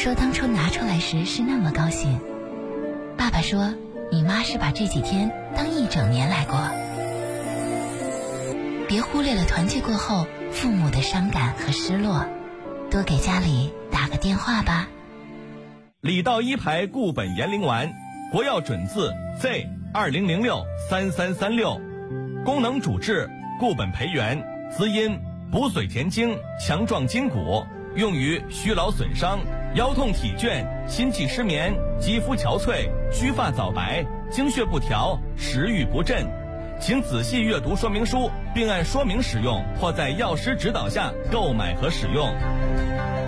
说当初拿出来时是那么高兴。爸爸说你妈是把这几天当一整年来过。别忽略了团聚过后父母的伤感和失落，多给家里打个电话吧。 李道一牌固本延龄丸，国药准字 Z20063336，功能主治固本培元，滋阴补髓填精，强壮筋骨，用于虚劳损伤、腰痛体倦、心悸失眠、肌肤憔悴、须发早白、经血不调、食欲不振。请仔细阅读说明书，并按说明使用，或在药师指导下购买和使用。